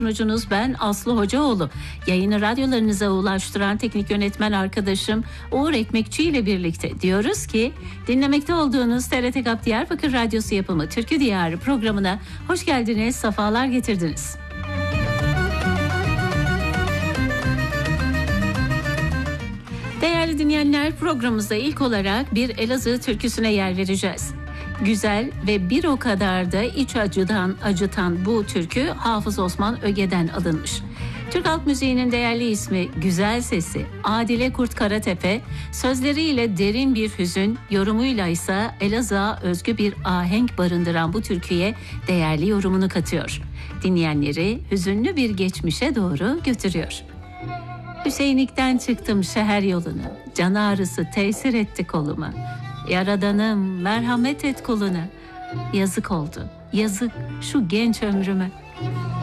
Sunucunuz ben Aslı Hocaoğlu. Yayını radyolarınıza ulaştıran teknik yönetmen arkadaşım Uğur Ekmekçi ile birlikte diyoruz ki dinlemekte olduğunuz TRT GAP Diyarbakır Radyosu yapımı Türkü Diyarı programına hoş geldiniz, sefalar getirdiniz. Değerli dinleyenler, programımızda ilk olarak bir Elazığ türküsüne yer vereceğiz. Güzel ve bir o kadar da iç acıtan bu türkü Hafız Osman Öge'den alınmış. Türk halk müziğinin değerli ismi, güzel sesi Adile Kurt Karatepe, sözleriyle derin bir hüzün, yorumuyla ise Elazığ'a özgü bir ahenk barındıran bu türküye değerli yorumunu katıyor. Dinleyenleri hüzünlü bir geçmişe doğru götürüyor. Hüseyinlik'ten çıktım şehir yoluna, can ağrısı tesir etti koluma. Yaradanım merhamet et kuluna. Yazık oldu, yazık şu genç ömrüme.